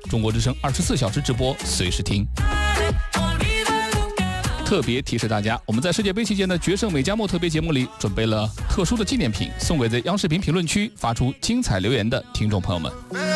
中国之声24小时直播，随时听。特别提示大家，我们在世界杯期间的决胜美加墨特别节目里准备了特殊的纪念品，送给在央视频评论区发出精彩留言的听众朋友们。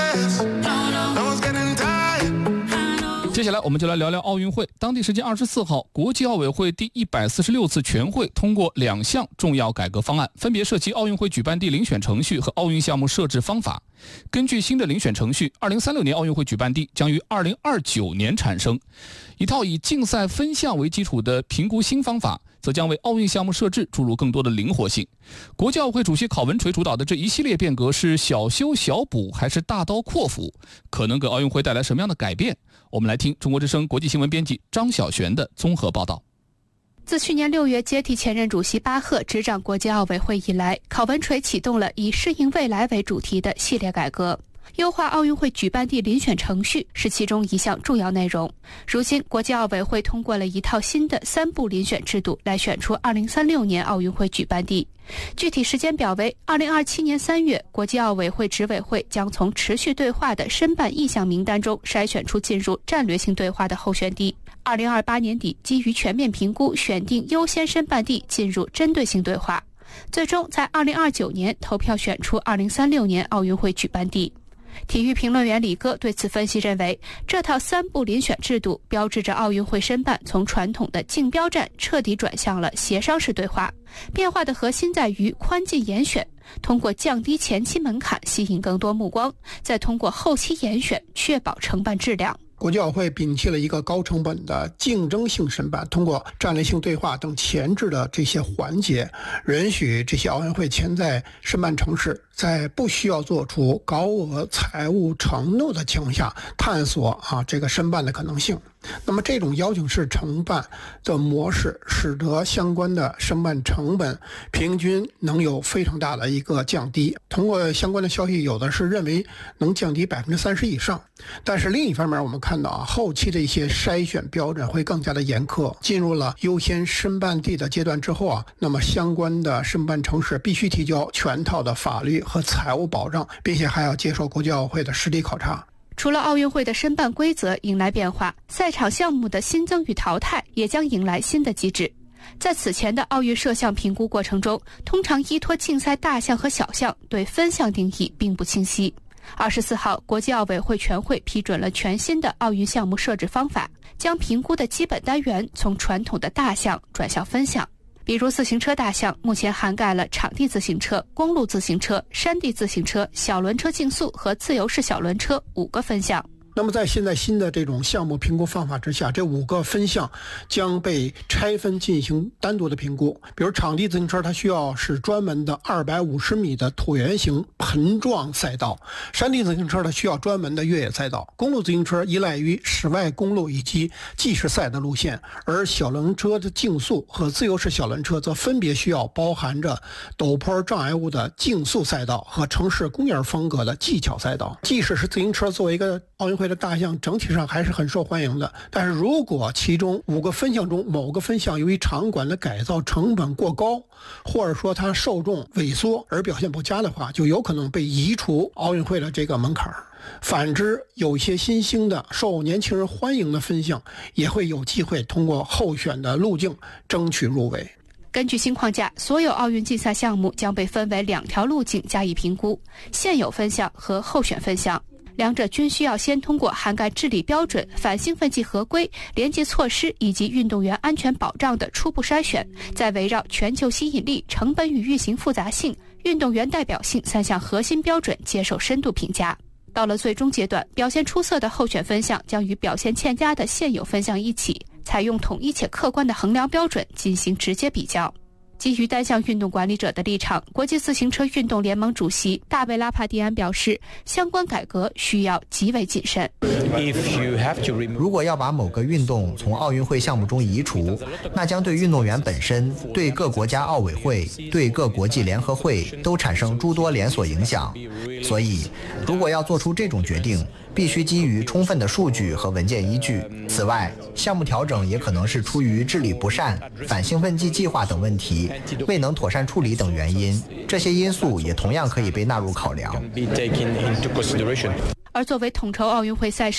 接下来我们就来聊聊奥运会。当地时间24号，国际奥委会第146次全会通过2项重要改革方案，分别涉及奥运会举办地遴选程序和奥运项目设置方法。根据新的遴选程序，2036年奥运会举办地将于2029年产生。一套以竞赛分项为基础的评估新方法，则将为奥运项目设置注入更多的灵活性。国际奥会主席郝文垂主导的这一系列变革是小修小补还是大刀阔斧？可能给奥运会带来什么样的改变？我们来听中国之声国际新闻编辑张晓璇的综合报道。 自去年6月接替前任主席巴赫执掌国际奥委会以来，郝文垂启动了以适应未来为主题的系列改革。优化奥运会举办地遴选程序是其中一项重要内容。如今，国际奥委会通过了一套新的3步遴选制度，来选出2036年奥运会举办地。具体时间表为：2027年3月，国际奥委会执委会将从持续对话的申办意向名单中筛选出进入战略性对话的候选地。2028年底，基于全面评估，选定优先申办地进入针对性对话。最终在2029年投票选出2036年奥运会举办地。体育评论员李戈对此分析认为，这套3步遴选制度标志着奥运会申办从传统的竞标战彻底转向了协商式对话。变化的核心在于宽进严选，通过降低前期门槛吸引更多目光，再通过后期严选确保承办质量。 国际奥委会摒弃了一个高成本的竞争性申办，通过战略性对话等前置的这些环节，允许这些奥运会潜在申办城市在不需要做出高额财务承诺的情况下，探索这个申办的可能性。那么这种邀请式承办的模式，使得相关的申办成本平均能有非常大的一个降低。通过相关的消息，有的是认为能降低30%以上。但是另一方面，我们看到后期的一些筛选标准会更加的严苛。进入了优先申办地的阶段之后那么相关的申办城市必须提交全套的法律和财务保障，并且还要接受国际奥委会的实地考察。 除了奥运会的申办规则迎来变化，赛场项目的新增与淘汰也将迎来新的机制。在此前的奥运设项评估过程中，通常依托竞赛大项和小项，对分项定义并不清晰。24号，国际奥委会全会批准了全新的奥运项目设置方法，将评估的基本单元从传统的大项转向分项。比如自行车大项目前涵盖了场地自行车、公路自行车、山地自行车、小轮车竞速和自由式小轮车5个分项。 那么在现在新的这种项目评估方法之下，这5个分项将被拆分进行单独的评估。比如场地自行车，它需要是专门的250米的椭圆形盆状赛道；山地自行车它需要专门的越野赛道；公路自行车依赖于室外公路以及计时赛的路线；而小轮车的竞速和自由式小轮车则分别需要包含着陡坡障碍物的竞速赛道和城市公园风格的技巧赛道。即使是自行车作为一个奥运会的大项，整体上还是很受欢迎的。但是如果其中5个分项中某个分项由于场馆的改造成本过高，或者说它受众萎缩而表现不佳的话，就有可能被移除奥运会的这个门槛。反之，有些新兴的受年轻人欢迎的分项也会有机会通过候选的路径争取入围。 根据新框架，所有奥运竞赛项目将被分为2条路径加以评估：现有分项和候选分项。两者均需要先通过涵盖治理标准、反兴奋剂合规、廉洁措施以及运动员安全保障的初步筛选，再围绕全球吸引力、成本与运行复杂性、运动员代表性3项核心标准接受深度评价。到了最终阶段，表现出色的候选分项将与表现欠佳的现有分项一起，采用统一且客观的衡量标准进行直接比较。基于单项运动管理者的立场，国际自行车运动联盟主席大卫·拉帕蒂安表示，相关改革需要极为谨慎。 如果要把某个运动从奥运会项目中移除，那将对运动员本身、对各国家奥委会、对各国际联合会都产生诸多连锁影响。所以，如果要做出这种决定，必须基于充分的数据和文件依据。此外，项目调整也可能是出于治理不善、反兴奋剂计划等问题未能妥善处理等原因，这些因素也同样可以被纳入考量。 而作为统筹奥运会赛事